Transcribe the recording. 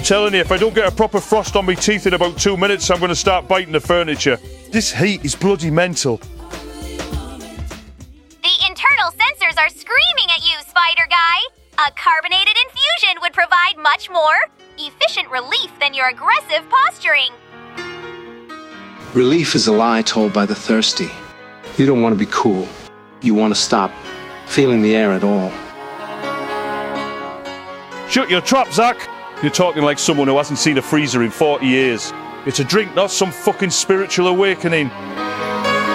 Telling you, if I don't get a proper frost on my teeth in about 2 minutes, I'm going to start biting the furniture. This heat is bloody mental. The internal sensors are screaming at you, Spider Guy. A carbonated infusion would provide much more efficient relief than your aggressive posturing. Relief is a lie told by the thirsty. You don't want to be cool. You want to stop feeling the air at all. Shut your trap, Zach. You're talking like someone who hasn't seen a freezer in 40 years. It's a drink, not some fucking spiritual awakening.